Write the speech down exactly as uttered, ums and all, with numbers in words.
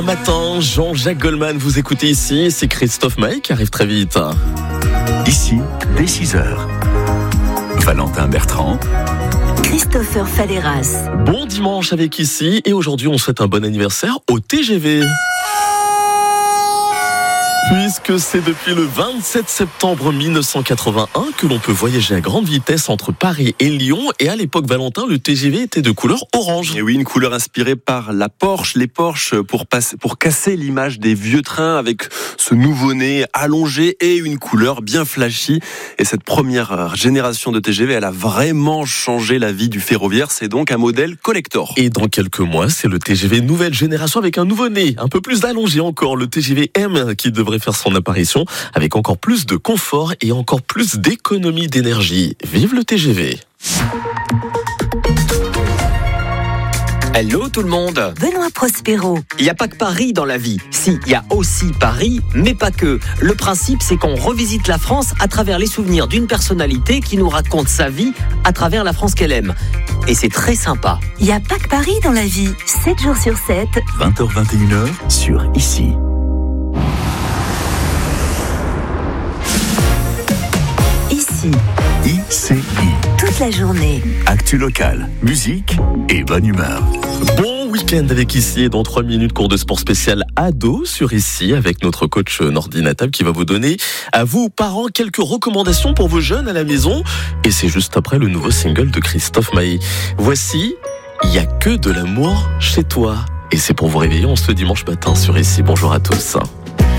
Matin, Jean-Jacques Goldman, vous écoutez ici, c'est Christophe Maé qui arrive très vite. Ici, dès six heures, Valentin Bertrand, Christopher Falleras. Bon dimanche avec ici, et aujourd'hui on souhaite un bon anniversaire au T G V. Puisque c'est depuis le vingt-sept septembre mille neuf cent quatre-vingt-un que l'on peut voyager à grande vitesse entre Paris et Lyon. Et à l'époque, Valentin, le T G V était de couleur orange. Et oui, une couleur inspirée par la Porsche. Les Porsche pour, passer, pour casser l'image des vieux trains avec ce nouveau nez allongé et une couleur bien flashy. Et cette première génération de T G V, elle a vraiment changé la vie du ferroviaire. C'est donc un modèle collector. Et dans quelques mois, c'est le T G V nouvelle génération avec un nouveau nez, un peu plus allongé encore, le T G V M qui devrait faire son apparition avec encore plus de confort et encore plus d'économie d'énergie. Vive le T G V! Hello tout le monde. Benoît Prospero. Il n'y a pas que Paris dans la vie. Si, il y a aussi Paris, mais pas que. Le principe, c'est qu'on revisite la France à travers les souvenirs d'une personnalité qui nous raconte sa vie à travers la France qu'elle aime. Et c'est très sympa. Il n'y a pas que Paris dans la vie. sept jours sur sept. vingt heures vingt et une heures, sur Ici. Ici, I C I. toute la journée. Actu locale, musique et bonne humeur. Bon week-end avec Ici, et dans trois minutes, cours de sport spécial ado sur Ici avec notre coach Nordi Natab qui va vous donner à vous, parents, quelques recommandations pour vos jeunes à la maison. Et c'est juste après le nouveau single de Christophe Maé. Voici Il y a que de l'amour chez toi. Et c'est pour vous réveiller en ce dimanche matin sur Ici. Bonjour à tous.